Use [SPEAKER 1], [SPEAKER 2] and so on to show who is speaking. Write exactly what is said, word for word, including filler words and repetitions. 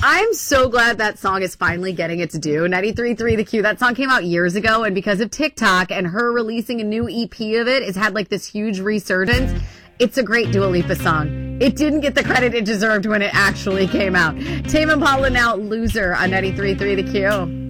[SPEAKER 1] I'm so glad that song is finally getting its due. ninety-three point three The Q. That song came out years ago, and because of TikTok and her releasing a new E P of it, it's had like this huge resurgence. It's a great Dua Lipa song. It didn't get the credit it deserved when it actually came out. Tame Impala now, Loser on ninety-three point three The Q.